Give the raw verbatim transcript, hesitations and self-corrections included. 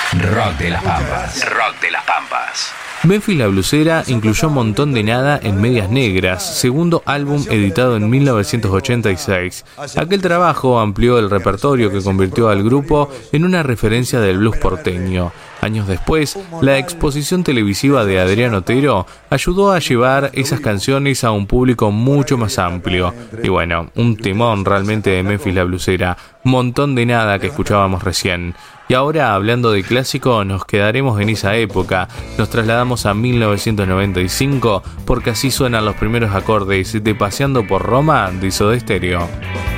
Rock de las Pampas. Rock de las Pampas. Memphis la Blusera incluyó Montón de Nada en Medias Negras, segundo álbum editado en mil novecientos ochenta y seis. Aquel trabajo amplió el repertorio que convirtió al grupo en una referencia del blues porteño. Años después, la exposición televisiva de Adrián Otero ayudó a llevar esas canciones a un público mucho más amplio. Y bueno, un temón realmente de Memphis la Blusera, Montón de Nada que escuchábamos recién. Y ahora, hablando de clásico, nos quedaremos en esa época. Nos trasladamos a mil novecientos noventa y cinco porque así suenan los primeros acordes de Paseando por Roma de Soda Stereo.